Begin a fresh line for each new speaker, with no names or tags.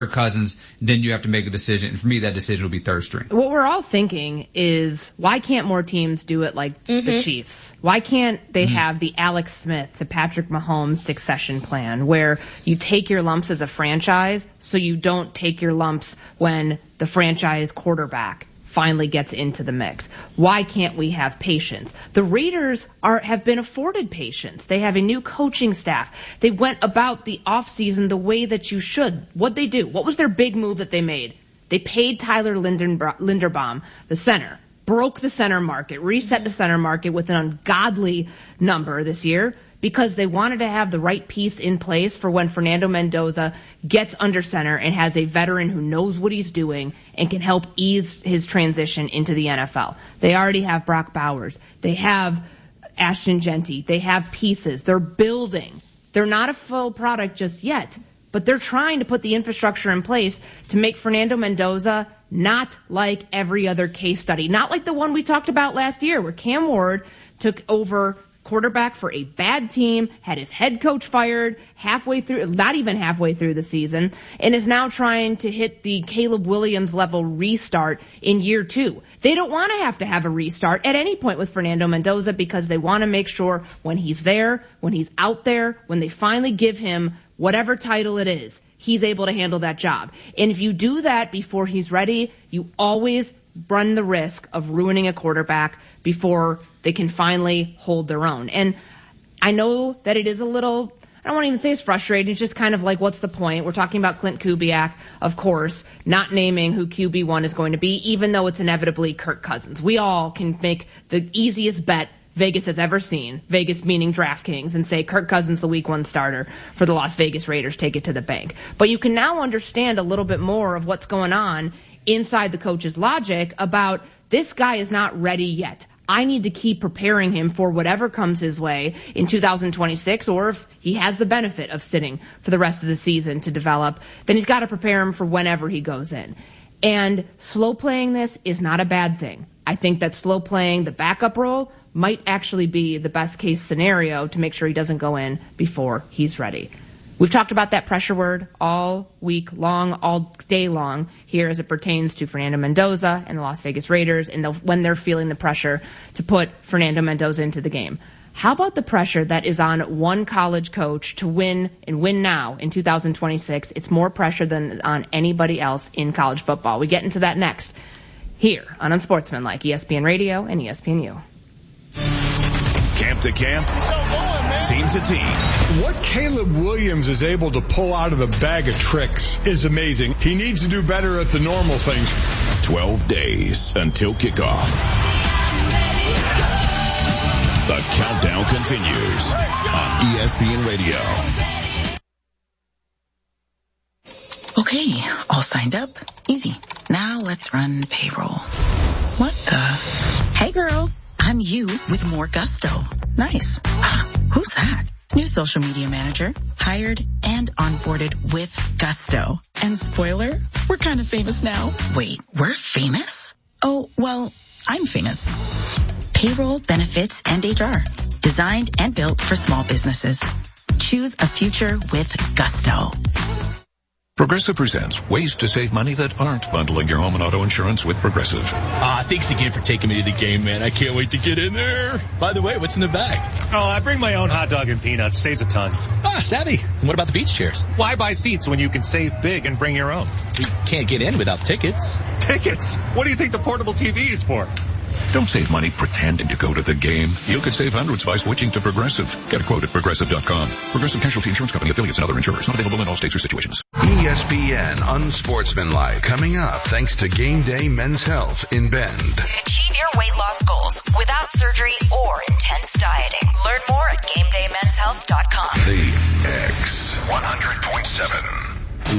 Cousins, then you have to make a decision. And for me, that decision will be third string.
What we're all thinking is, why can't more teams do it like the Chiefs? Why can't they have the Alex Smith to Patrick Mahomes succession plan, where you take your lumps as a franchise so you don't take your lumps when the franchise quarterback finally gets into the mix? Why can't we have patience? The Raiders have been afforded patience. They have a new coaching staff. They went about the offseason the way that you should. What'd they do? What was their big move that they made? They paid Tyler Linderbaum, the center, broke the center market, reset the center market with an ungodly number this year, because they wanted to have the right piece in place for when Fernando Mendoza gets under center and has a veteran who knows what he's doing and can help ease his transition into the NFL. They already have Brock Bowers. They have Ashton Genty. They have pieces. They're building. They're not a full product just yet, but they're trying to put the infrastructure in place to make Fernando Mendoza not like every other case study, not like the one we talked about last year where Cam Ward took over quarterback for a bad team, had his head coach fired not even halfway through the season, and is now trying to hit the Caleb Williams level restart in year 2. They don't want to have a restart at any point with Fernando Mendoza, because they want to make sure when he's there, when he's out there, when they finally give him whatever title it is, he's able to handle that job. And if you do that before he's ready, you always run the risk of ruining a quarterback before they can finally hold their own. And I know that it is a little, I don't want to even say it's frustrating, it's just kind of like, what's the point? We're talking about Clint Kubiak, of course, not naming who QB1 is going to be, even though it's inevitably Kirk Cousins. We all can make the easiest bet Vegas has ever seen, Vegas meaning DraftKings, and say Kirk Cousins the week 1 starter for the Las Vegas Raiders, take it to the bank. But you can now understand a little bit more of what's going on inside the coach's logic about, this guy is not ready yet. I need to keep preparing him for whatever comes his way in 2026, or if he has the benefit of sitting for the rest of the season to develop, then he's got to prepare him for whenever he goes in. And slow playing this is not a bad thing. I think that slow playing the backup role might actually be the best case scenario to make sure he doesn't go in before he's ready. We've talked about that pressure word all week long, all day long here as it pertains to Fernando Mendoza and the Las Vegas Raiders, and when they're feeling the pressure to put Fernando Mendoza into the game. How about the pressure that is on one college coach to win and win now in 2026? It's more pressure than on anybody else in college football. We get into that next here on Unsportsmanlike, ESPN Radio and ESPNU.
Camp to camp, team to team.
What Caleb Williams is able to pull out of the bag of tricks is amazing. He needs to do better at the normal things.
12 days until kickoff. The countdown continues on ESPN Radio.
Okay, all signed up. Easy. Now let's run payroll. What the? Hey girl, I'm you with more gusto. Nice. Who's that? New social media manager, hired and onboarded with gusto. And spoiler, we're kind of famous now. Wait, we're famous? Oh, well, I'm famous. Payroll, benefits, and HR. Designed and built for small businesses. Choose a future with gusto.
Progressive presents ways to save money that aren't bundling your home and auto insurance with Progressive.
Thanks again for taking me to the game, man. I can't wait to get in there. By the way, what's in the bag?
Oh, I bring my own hot dog and peanuts. Saves a ton.
Savvy. And what about the beach chairs?
Why buy seats when you can save big and bring your own?
You can't get in without tickets.
Tickets? What do you think the portable TV is for?
Don't save money pretending to go to the game. You could save hundreds by switching to Progressive. Get a quote at Progressive.com. Progressive Casualty Insurance Company, affiliates, and other insurers. Not available in all states or situations.
ESPN Unsportsmanlike. Coming up thanks to Game Day Men's Health in Bend.
Achieve your weight loss goals without surgery or intense dieting. Learn more at GameDayMen'sHealth.com.
The X 100.7.